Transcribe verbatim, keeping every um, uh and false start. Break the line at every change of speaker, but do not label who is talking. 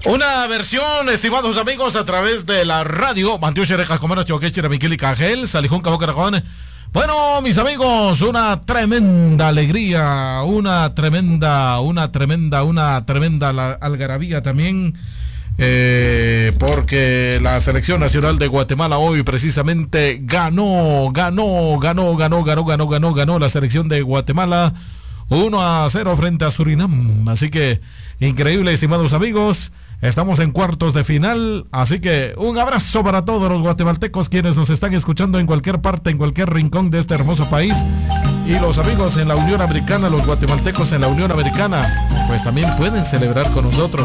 Una versión, estimados amigos, a través de la radio. Mantió Xerejas Comeros, Choquechira, Miquel y Cajel, Salijón, Cabo Caracón. Bueno, mis amigos, una tremenda alegría, una tremenda, una tremenda, una tremenda algarabía también. Eh, porque la selección nacional de Guatemala hoy precisamente ganó, ganó, ganó, ganó, ganó, ganó, ganó, ganó la selección de Guatemala uno a cero frente a Surinam. Así que increíble, estimados amigos. Estamos en cuartos de final, así que un abrazo para todos los guatemaltecos quienes nos están escuchando en cualquier parte, en cualquier rincón de este hermoso país. Y los amigos en la Unión Americana, los guatemaltecos en la Unión Americana, pues también pueden celebrar con nosotros.